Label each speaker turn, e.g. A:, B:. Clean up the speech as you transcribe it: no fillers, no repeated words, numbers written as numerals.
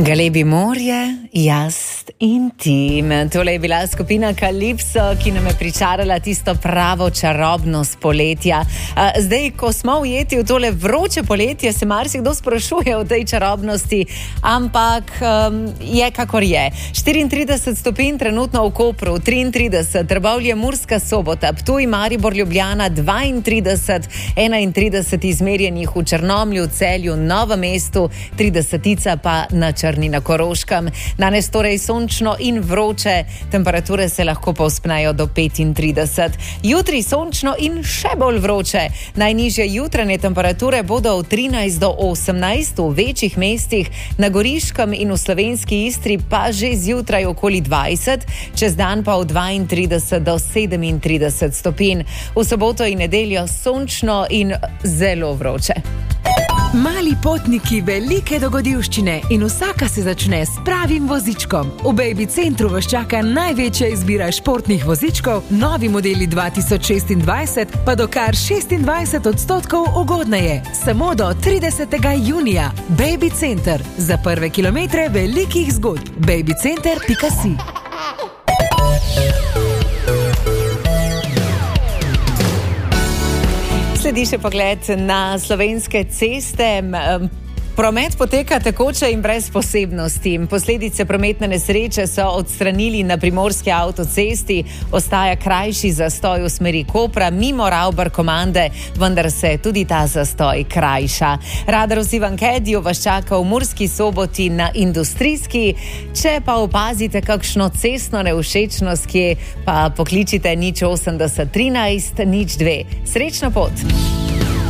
A: Galebi morje, jaz in ti. Tole je bila skupina Kalipso, ki nam je pričarala tisto pravo čarobnost poletja. Zdaj, ko smo ujeti v tole vroče poletje, se marsikdo sprašuje o tej čarobnosti, ampak je kakor je. 34 stopinj trenutno v Kopru, 33, Trbovlje, Murska Sobota, Ptuj, Maribor, Ljubljana, 32, 31 izmerjenih v Črnomlju, Celju, Novem mestu, 30 pa na Črni na Koroškem. Danes torej sončno in vroče, temperature se lahko povzpnejo do 35. Jutri sončno in še bolj vroče. Najnižje jutranje temperature bodo od 13 do 18 v večjih mestih, na Goriškem in v slovenski Istri pa že zjutraj okoli 20, čez dan pa od 32 do 37 stopinj. V soboto in nedeljo sončno in zelo vroče.
B: Mali potniki, velike dogodivščine in vsaka se začne s pravim vozičkom. V Baby Centru vas čaka največja izbira športnih vozičkov, novi modeli 2026 pa do kar 26% ugodneje. Samo do 30. junija. Baby Center. Za prve kilometre velikih zgodb. babycenter.si.
A: Sledi še pogled na slovenske ceste. Promet poteka tekoče in brez posebnosti. Posledice prometne nesreče so odstranili na primorski avtocesti. Ostaja krajši zastoj v smeri Kopra mimo Ravbar-Komande, vendar se tudi ta zastoj krajša. Radar v Sivankediju vas čaka v Murski Soboti na Industrijski. Če pa opazite kakšno cestno nevšečnost, kje pa pokličite 080 13 02. Srečno pot!